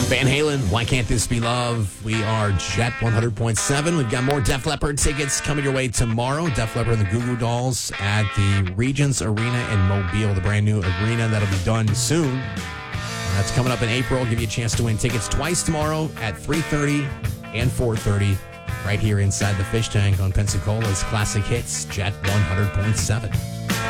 Van Halen, Why Can't This Be Love? We are Jet 100.7. We've got more Def Leppard tickets coming your way tomorrow. Def Leppard and the Goo Goo Dolls at the Regents Arena in Mobile, the brand new arena that'll be done soon. That's coming up in April. I'll give you a chance to win tickets twice tomorrow at 3:30 and 4:30 right here inside the Fish Tank on Pensacola's Classic Hits, Jet 100.7.